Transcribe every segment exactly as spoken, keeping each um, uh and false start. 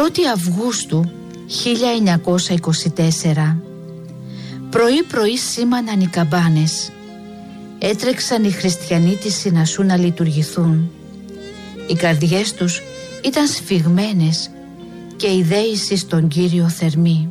πρώτη Αυγούστου χίλια εννιακόσια είκοσι τέσσερα. Πρωί-πρωί σήμαναν οι καμπάνες. Έτρεξαν οι χριστιανοί της Συνασσού να λειτουργηθούν. Οι καρδιές τους ήταν σφιγμένες και η δέηση στον Κύριο θερμή.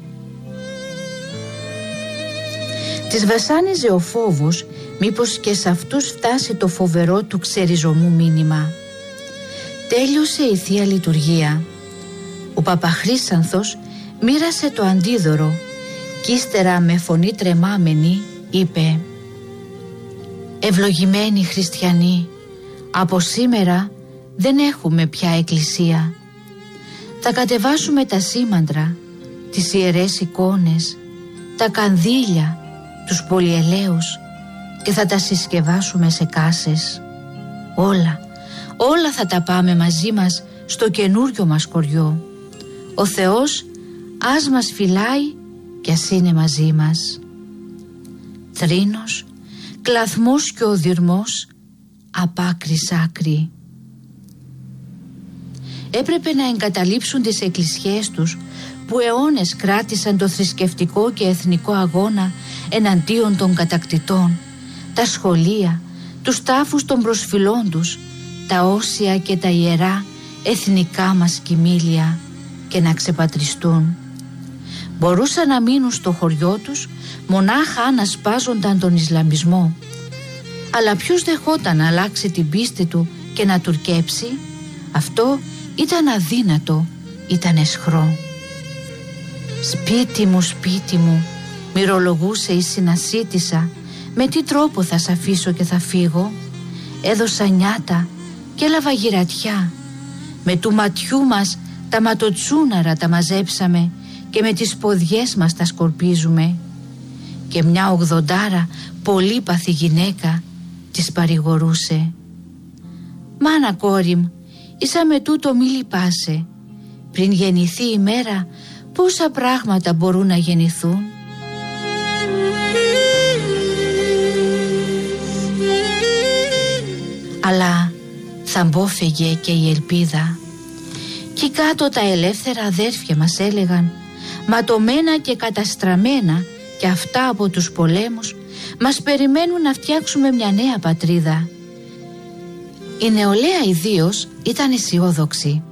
Τις βασάνιζε ο φόβος μήπως και σε αυτούς φτάσει το φοβερό του ξεριζωμού μήνυμα. Τέλειωσε η Θεία Λειτουργία. Ο Παπαχρύσανθος μοίρασε το αντίδωρο κι ύστερα με φωνή τρεμάμενη είπε: «Ευλογημένοι χριστιανοί, από σήμερα δεν έχουμε πια εκκλησία. Θα κατεβάσουμε τα σήμαντρα, τις ιερές εικόνες, τα κανδύλια, τους πολυελαίους και θα τα συσκευάσουμε σε κάσες. Όλα, όλα θα τα πάμε μαζί μας στο καινούριο μας χωριό. Ο Θεός ας μας φυλάει κι ας είναι μαζί μας». Θρήνος, κλαθμός και οδυρμός απ' άκρη σ' άκρη. Έπρεπε να εγκαταλείψουν τις εκκλησιές τους που αιώνες κράτησαν το θρησκευτικό και εθνικό αγώνα εναντίον των κατακτητών, τα σχολεία, τους τάφους των προσφυλών τους, τα όσια και τα ιερά εθνικά μας κοιμήλια και να ξεπατριστούν. Μπορούσαν να μείνουν στο χωριό τους μονάχα αν ασπάζονταν τον Ισλαμισμό. Αλλά ποιος δεχόταν να αλλάξει την πίστη του και να τουρκέψει? Αυτό ήταν αδύνατο, ήταν αισχρό. «Σπίτι μου, σπίτι μου», μυρολογούσε η συνασίτισσα, «με τι τρόπο θα σ' αφήσω και θα φύγω? Έδωσα νιάτα και έλαβα γυρατιά. Με του ματιού μας τα ματοτσούναρα τα μαζέψαμε και με τις ποδιές μας τα σκορπίζουμε». Και μια ογδοντάρα πολύπαθη γυναίκα της παρηγορούσε: «Μάνα κόρη μου, ίσα με τούτο μη λυπάσαι. Πριν γεννηθεί η μέρα, πόσα πράγματα μπορούν να γεννηθούν». Αλλά θα μπόφεγε και η ελπίδα. Κι κάτω τα ελεύθερα αδέρφια μας έλεγαν, ματωμένα και καταστραμμένα και αυτά από τους πολέμους, μας περιμένουν να φτιάξουμε μια νέα πατρίδα. Η νεολαία ιδίως ήταν αισιόδοξη.